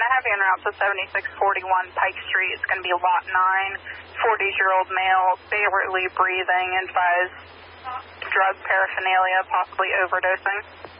to have you en route to 7641 Pike Street. It's going to be lot 9, 40-year-old male, barely breathing, advised drug paraphernalia, possibly overdosing.